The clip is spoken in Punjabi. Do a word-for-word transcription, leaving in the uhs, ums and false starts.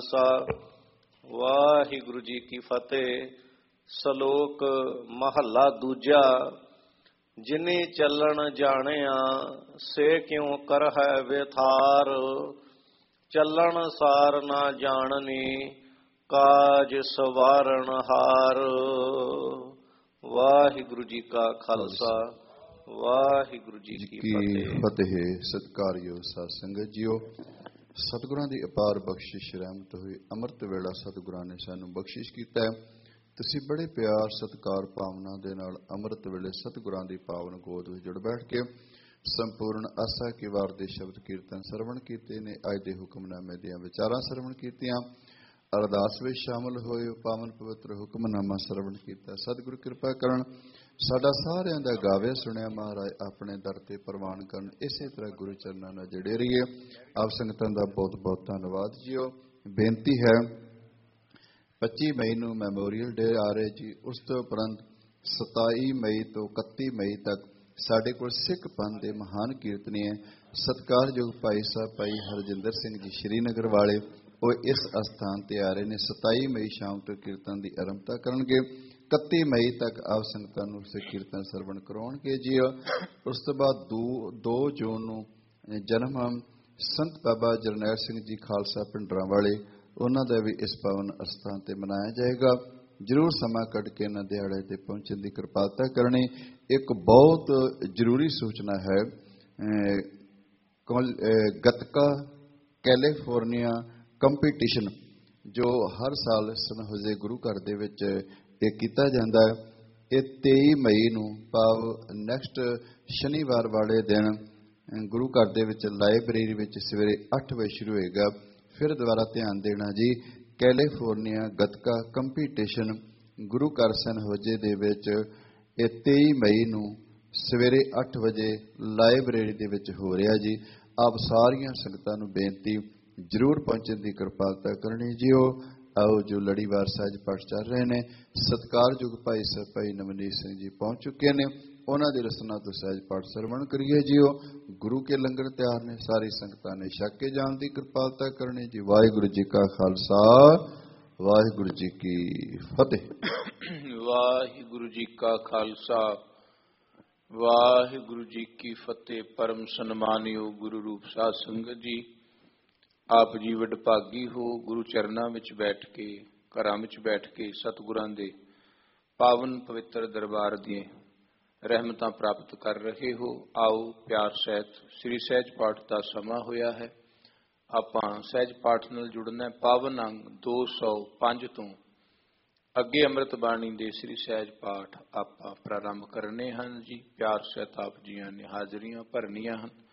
ਖਾਲਸਾ ਵਾਹਿਗੁਰੂ ਜੀ ਕੀ ਫਤਿਹ। ਸ਼ਲੋਕ ਮਹੱਲਾ ਦੂਜਾ। ਜਿਨੇ ਚੱਲਣ ਜਾਣਿਆ ਸੇ ਕਿਉ ਕਰਹਿ ਵਿਥਾਰ, ਚੱਲਣ ਸਾਰ ਨਾ ਜਾਣਨੀ ਕਾਜ ਸਵਾਰਨ ਹਾਰ। ਵਾਹਿਗੁਰੂ ਜੀ ਕਾ ਖਾਲਸਾ ਵਾਹਿਗੁਰੂ ਜੀ ਕੀ ਫਤਿਹ। ਸਤਿਕਾਰਯੋਗ ਸਾਧ ਸੰਗਤ ਜੀਓ, ਸਤਿਗੁਰਾਂ ਦੀ ਅਪਾਰ ਬਖਸ਼ਿਸ਼ ਰਹਿਮਤ ਹੋਈ। ਅੰਮ੍ਰਿਤ ਵੇਲਾ ਸਤਿਗੁਰਾਂ ਨੇ ਸਾਨੂੰ ਬਖਸ਼ਿਸ਼ ਕੀਤਾ ਹੈ। ਤੁਸੀਂ ਬੜੇ ਪਿਆਰ ਸਤਿਕਾਰ ਭਾਵਨਾ ਦੇ ਨਾਲ ਅੰਮ੍ਰਿਤ ਵੇਲੇ ਸਤਿਗੁਰਾਂ ਦੀ ਪਾਵਨ ਗੋਦ ਵਿੱਚ ਜੁੜ ਬੈਠ ਕੇ ਸੰਪੂਰਨ ਆਸਾ ਕੀ ਵਾਰ ਦੇ ਸ਼ਬਦ ਕੀਰਤਨ ਸਰਵਣ ਕੀਤੇ ਨੇ। ਅੱਜ ਦੇ ਹੁਕਮਨਾਮੇ ਦੀਆਂ ਵਿਚਾਰਾਂ ਸਰਵਣ ਕੀਤੀਆਂ। ਅਰਦਾਸ ਵਿੱਚ ਸ਼ਾਮਲ ਹੋਏ। ਪਾਵਨ ਪਵਿੱਤਰ ਹੁਕਮਨਾਮਾ ਸਰਵਣ ਕੀਤਾ। ਸਤਿਗੁਰੂ ਕਿਰਪਾ ਕਰਨ, ਸਾਡਾ ਸਾਰਿਆਂ ਦਾ ਗਾਵੇ ਸੁਣਿਆ ਮਹਾਰਾਜ ਆਪਣੇ ਦਰ ਤੇ ਪ੍ਰਵਾਨ ਕਰਨ। ਇਸੇ ਤਰ੍ਹਾਂ ਗੁਰੂ ਚਰਨਾਂ ਨਾਲ ਜੜੇ ਰਹੀਏ। ਆਪ ਸੰਗਤਾਂ ਦਾ ਬਹੁਤ ਬਹੁਤ ਧੰਨਵਾਦ ਜੀਓ। ਬੇਨਤੀ ਹੈ, ਪੱਚੀ ਮਈ ਨੂੰ ਮੈਮੋਰੀਅਲ ਡੇ ਆ ਰਹੇ ਜੀ। ਉਸ ਤੋਂ ਉਪਰੰਤ ਸਤਾਈ ਮਈ ਤੋਂ ਇਕੱਤੀ ਮਈ ਤੱਕ ਸਾਡੇ ਕੋਲ ਸਿੱਖ ਪੰਥ ਦੇ ਮਹਾਨ ਕੀਰਤਨੀ ਹੈ ਸਤਿਕਾਰਯੋਗ ਭਾਈ ਸਾਹਿਬ ਭਾਈ ਹਰਜਿੰਦਰ ਸਿੰਘ ਜੀ ਸ਼੍ਰੀਨਗਰ ਵਾਲੇ। ਉਹ ਇਸ ਅਸਥਾਨ ਤੇ ਆ ਰਹੇ ਨੇ। ਸਤਾਈ ਮਈ ਸ਼ਾਮ ਤੋਂ ਕੀਰਤਨ ਦੀ ਆਰੰਭਤਾ ਕਰਨਗੇ। ਇਕੱਤੀ ਮਈ ਤੱਕ ਆਪ ਸੰਗਤਾਂ ਨੂੰ ਸੇ ਕੀਰਤਨ ਸਰਵਣ ਕਰਾਉਣਗੇ ਜੀ। ਉਸ ਤੋਂ ਬਾਅਦ ਦੋ ਦੋ ਜੂਨ ਨੂੰ ਜਨਮ ਸੰਤ ਬਾਬਾ ਜਰਨੈਲ ਸਿੰਘ ਜੀ ਖਾਲਸਾ ਪਿੰਡਰਾਂ ਵਾਲੇ, ਉਹਨਾਂ ਦਾ ਵੀ ਇਸ ਪਾਵਨ ਅਸਥਾਨ ਤੇ ਮਨਾਇਆ ਜਾਏਗਾ। ਜ਼ਰੂਰ ਸਮਾਂ ਕੱਢ ਕੇ ਇਹਨਾਂ ਦਿਹਾੜੇ ਤੇ ਪਹੁੰਚਣ ਦੀ ਕਿਰਪਾਲਤਾ ਕਰਨੀ। ਇੱਕ ਬਹੁਤ ਜ਼ਰੂਰੀ ਸੂਚਨਾ ਹੈ, ਗੱਤਕਾ ਕੈਲੀਫੋਰਨੀਆ ਕੰਪੀਟੀਸ਼ਨ ਜੋ ਹਰ ਸਾਲ ਸਨ ਹੋਜ਼ੇ ਗੁਰੂ ਘਰ ਦੇ ਵਿੱਚ ਇਹ ਕੀਤਾ ਜਾਂਦਾ ਹੈ। ਇਹ ਤੇਈ ਮਈ ਨੂੰ ਭਾਵ ਨੈਕਸਟ ਸ਼ਨੀਵਾਰ ਵਾਲੇ ਦਿਨ ਗੁਰੂ ਘਰ ਦੇ ਵਿੱਚ ਲਾਇਬ੍ਰੇਰੀ ਵਿੱਚ ਸਵੇਰੇ ਅੱਠ ਵਜੇ ਸ਼ੁਰੂ ਹੋਏਗਾ। ਫਿਰ ਦੁਬਾਰਾ ਧਿਆਨ ਦੇਣਾ ਜੀ, ਕੈਲੀਫੋਰਨੀਆ ਗੱਤਕਾ ਕੰਪੀਟੀਸ਼ਨ ਗੁਰੂ ਘਰ ਸਨ ਹੋਜ਼ੇ ਦੇ ਵਿੱਚ ਇਹ ਤੇਈ ਮਈ ਨੂੰ ਸਵੇਰੇ ਅੱਠ ਵਜੇ ਲਾਇਬ੍ਰੇਰੀ ਦੇ ਵਿੱਚ ਹੋ ਰਿਹਾ ਜੀ। ਆਪ ਸਾਰੀਆਂ ਸੰਗਤਾਂ ਨੂੰ ਬੇਨਤੀ ਜ਼ਰੂਰ ਪਹੁੰਚਣ ਦੀ ਕਿਰਪਾਲਤਾ ਕਰਨੀ ਜੀ। ਉਹ ਆਓ ਜੋ ਲੜੀਵਾਰ ਸਹਿਜ ਪਾਠ ਚੱਲ ਰਹੇ ਨੇ, ਸਤਿਕਾਰਯੋਗ ਭਾਈ ਸਾਹਿਬ ਭਾਈ ਨਵਨੀਤ ਸਿੰਘ ਜੀ ਪਹੁੰਚ ਚੁੱਕੇ ਨੇ। ਉਹਨਾਂ ਦੀ ਰਸਨਾ ਤੋਂ ਸਹਿਜ ਪਾਠ ਸਰਵਣ ਕਰੀਏ ਜੀ। ਉਹ ਗੁਰੂ ਕੇ ਲੰਗਰ ਤਿਆਰ ਨੇ, ਸਾਰੀ ਸੰਗਤਾਂ ਨੇ ਛਕ ਕੇ ਜਾਣ ਦੀ ਕਿਰਪਾਲਤਾ ਕਰਨੀ ਜੀ। ਵਾਹਿਗੁਰੂ ਜੀ ਕਾ ਖਾਲਸਾ ਵਾਹਿਗੁਰੂ ਜੀ ਕੀ ਫਤਿਹ। ਵਾਹਿਗੁਰੂ ਜੀ ਕਾ ਖਾਲਸਾ ਵਾਹਿਗੁਰੂ ਜੀ ਕੀ ਫਤਿਹ। ਪਰਮ ਸਨਮਾਨਯੋਗ ਗੁਰੂ ਰੂਪ ਸਾਧ ਸੰਗਤ ਜੀ, ਆਪ ਜੀ ਵਡਭਾਗੀ ਹੋ। ਗੁਰੂ ਚਰਨਾਂ ਵਿੱਚ ਬੈਠ ਕੇ, ਘਰਾਂ ਵਿੱਚ ਬੈਠ ਕੇ ਸਤਿਗੁਰਾਂ ਦੇ ਪਾਵਨ ਪਵਿੱਤਰ ਦਰਬਾਰ ਦੀਆਂ ਰਹਿਮਤਾਂ ਪ੍ਰਾਪਤ ਕਰ ਰਹੇ ਹੋ। ਆਓ ਪਿਆਰ ਸਹਿਤ ਸ੍ਰੀ ਸਹਿਜ ਪਾਠ ਦਾ ਸਮਾਂ ਹੋਇਆ ਹੈ। ਆਪਾਂ ਸਹਿਜ ਪਾਠ ਨਾਲ ਜੁੜਨਾ। ਪਾਵਨ ਅੰਗ ਦੋ ਸੌ ਪੰਜ ਤੋਂ ਅੱਗੇ ਅੰਮ੍ਰਿਤ ਬਾਣੀ ਦੇ ਸ੍ਰੀ ਸਹਿਜ ਪਾਠ ਆਪਾਂ ਪ੍ਰਾਰੰਭ ਕਰਨੇ ਹਨ ਜੀ। ਪਿਆਰ ਸਹਿਤ ਆਪ ਜੀਆਂ ਨੇ ਹਾਜ਼ਰੀਆਂ ਭਰਨੀਆਂ ਹਨ।